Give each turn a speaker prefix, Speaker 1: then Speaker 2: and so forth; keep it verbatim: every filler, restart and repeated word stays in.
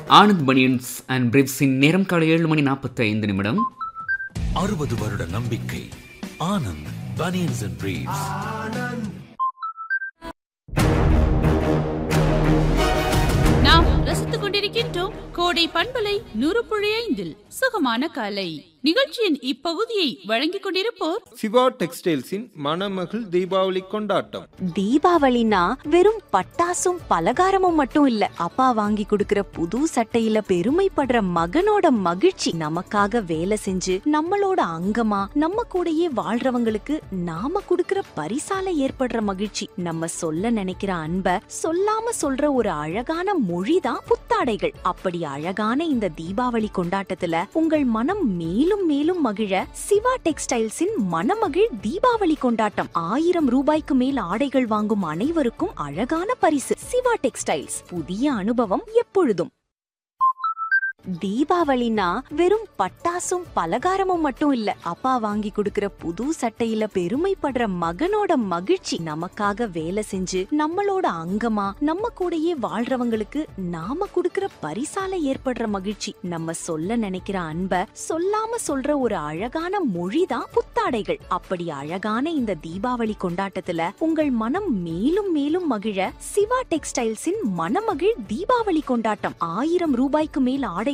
Speaker 1: Anand banians and பிரிப்ஸின் நேரம் காலை ஏழு மணி நாற்பத்தி ஐந்து நிமிடம்.
Speaker 2: அறுபது வருட நம்பிக்கை ஆனந்த் பனியன்ஸ் அண்ட் பிரீவ்ஸ்.
Speaker 3: நாம் ரசித்துக் கொண்டிருக்கின்றோம் கோடை பண்பலை நூறு புள்ளி ஐந்தில் சுகமான காலை நிகழ்ச்சியின் இப்பகுதியை வழங்கிக் கொண்டிருப்போர்
Speaker 4: சிவா டெக்ஸ்டைல்ஸின் மணமகள் தீபாவளி கொண்டாட்டம்.
Speaker 5: தீபாவளினா வெறும் பட்டாசும் பலகாரமும் மட்டும் இல்ல, அப்பா வாங்கி கொடுக்கிற புது சட்டையில பெருமைப்படுற மகனோட மகிழ்ச்சி, நமக்காக வேலை செஞ்சு நம்மளோட அங்கமா நம்ம கூடயே வாழ்றவங்களுக்கு நாம கொடுக்கிற பரிசால ஏற்படுற மகிழ்ச்சி, நம்ம சொல்ல நினைக்கிற அன்ப சொல்லாம சொல்ற ஒரு அழகான மொழிதான் புத்தாடைகள். அப்படி அழகான இந்த தீபாவளி கொண்டாட்டத்துல உங்கள் மனம் மேலும் மேலும் மகிழ சிவா டெக்ஸ்டைல்ஸின் மணமகிழ் தீபாவளி கொண்டாட்டம். ஆயிரம் ரூபாய்க்கு மேல் ஆடைகள் வாங்கும் அனைவருக்கும் அழகான பரிசு. சிவா டெக்ஸ்டைல்ஸ், புதிய அனுபவம் எப்பொழுதும். தீபாவளினா வெறும் பட்டாசும் பலகாரமும் மட்டும் இல்ல, அப்பா வாங்கி கொடுக்கிற புது சட்டையில பெருமைப்படுற மகனோட மகிழ்ச்சி, நமக்காக வேலை செஞ்சு நம்மளோட அங்கமா நம்ம கூடயே வாழ்றவங்களுக்கு நாம கொடுக்கிற பரிசால ஏற்படுற மகிழ்ச்சி, நம்ம சொல்ல நினைக்கிற அன்ப சொல்லாம சொல்ற ஒரு அழகான மொழிதான் புத்தாடைகள். அப்படி அழகான இந்த தீபாவளி கொண்டாட்டத்துல உங்கள் மனம் மேலும் மேலும் மகிழ சிவா டெக்ஸ்டைல்ஸின் மணமகிழ் தீபாவளி கொண்டாட்டம். ஆயிரம் ரூபாய்க்கு மேல் ஆடை